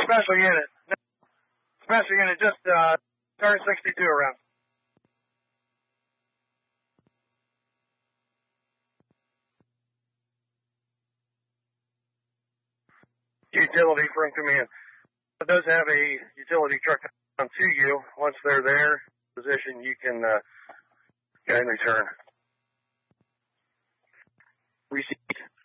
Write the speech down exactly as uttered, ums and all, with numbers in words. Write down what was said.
Special unit. Special unit, just uh, turn sixty-two around. Utility from command. It does have a utility truck on to you. Once they're there, position, you can uh, go and return. Receive.